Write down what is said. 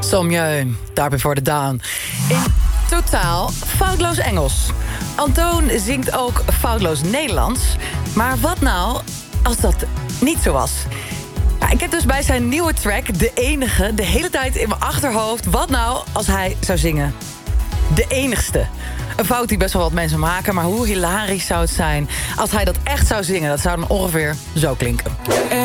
Sommieu, daarbij voor de Down. In totaal foutloos Engels. Antoon zingt ook foutloos Nederlands. Maar wat nou als dat niet zo was? Ja, ik heb dus bij zijn nieuwe track, De Enige, de hele tijd in mijn achterhoofd. Wat nou als hij zou zingen? De enigste. Een fout die best wel wat mensen maken, maar hoe hilarisch zou het zijn als hij dat echt zou zingen? Dat zou dan ongeveer zo klinken.